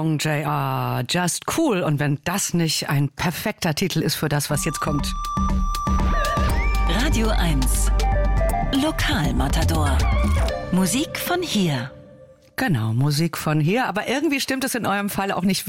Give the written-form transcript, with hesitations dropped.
Song JR, Just Cool. Und wenn das nicht ein perfekter Titel ist für das, was jetzt kommt. Radio 1 Lokalmatador. Musik von hier. Genau, Musik von hier. Aber irgendwie stimmt es in eurem Fall auch nicht